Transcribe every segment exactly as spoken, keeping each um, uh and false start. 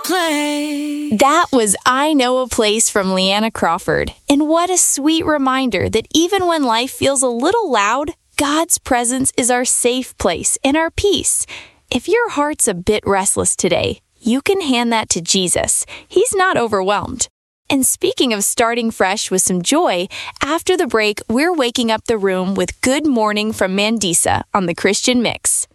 Play. That was I Know a Place from Leanna Crawford. And what a sweet reminder that even when life feels a little loud, God's presence is our safe place and our peace. If your heart's a bit restless today, you can hand that to Jesus. He's not overwhelmed. And speaking of starting fresh with some joy, after the break, we're waking up the room with Good Morning from Mandisa on the Christian Mix.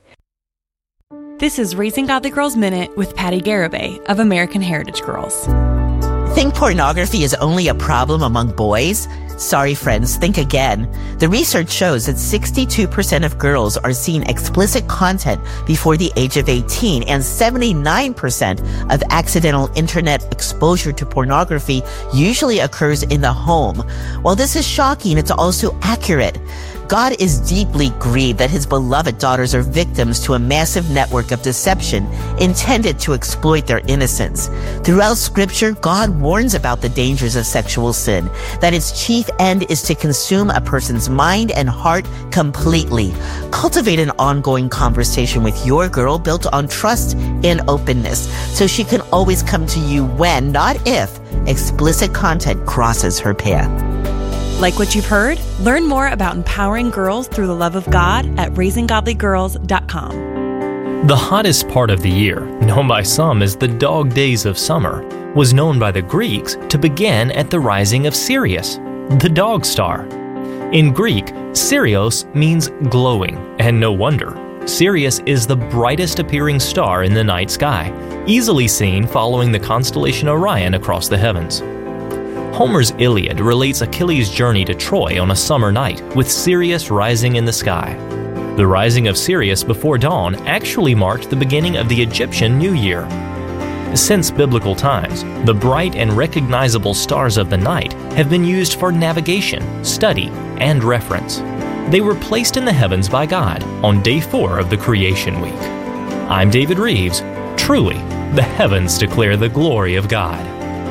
This is Raising Godly Girls Minute with Patty Garibay of American Heritage Girls. Think pornography is only a problem among boys? Sorry, friends, think again. The research shows that sixty-two percent of girls are seeing explicit content before the age of eighteen, and seventy-nine percent of accidental internet exposure to pornography usually occurs in the home. While this is shocking, it's also accurate. God is deeply grieved that his beloved daughters are victims to a massive network of deception intended to exploit their innocence. Throughout Scripture, God warns about the dangers of sexual sin, that its chief end is to consume a person's mind and heart completely. Cultivate an ongoing conversation with your girl built on trust and openness, so she can always come to you when, not if, explicit content crosses her path. Like what you've heard? Learn more about empowering girls through the love of God at raising godly girls dot com. The hottest part of the year, known by some as the dog days of summer, was known by the Greeks to begin at the rising of Sirius, the dog star. In Greek, Sirios means glowing, and no wonder. Sirius is the brightest appearing star in the night sky, easily seen following the constellation Orion across the heavens. Homer's Iliad relates Achilles' journey to Troy on a summer night, with Sirius rising in the sky. The rising of Sirius before dawn actually marked the beginning of the Egyptian New Year. Since biblical times, the bright and recognizable stars of the night have been used for navigation, study, and reference. They were placed in the heavens by God on day four of the creation week. I'm David Reeves. Truly, the heavens declare the glory of God.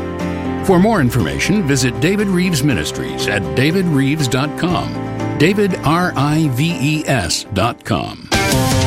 For more information, visit David Reeves Ministries at david reeves dot com. David, R I V E S dot com.